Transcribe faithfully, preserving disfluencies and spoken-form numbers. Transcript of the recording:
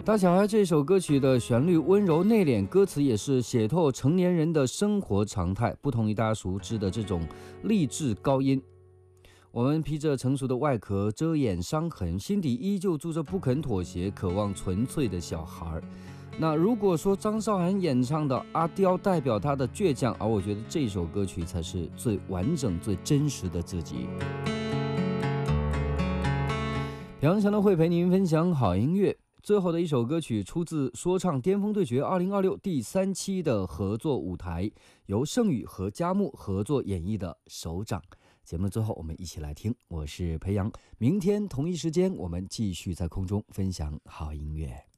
大小孩这首歌曲的旋律温柔内敛，歌词也是写透成年人的生活常态，不同于大家熟知的这种励志高音。我们披着成熟的外壳遮掩伤痕，心底依旧住着不肯妥协渴望纯粹的小孩。那如果说张韶涵演唱的阿刁代表他的倔强，而我觉得这首歌曲才是最完整最真实的自己。杨晨的会陪您分享好音乐，最后的一首歌曲出自说唱巅峰对决二零二六第三期的合作舞台，由盛宇和佳木合作演绎的手掌。节目的最后我们一起来听，我是裴阳，明天同一时间我们继续在空中分享好音乐。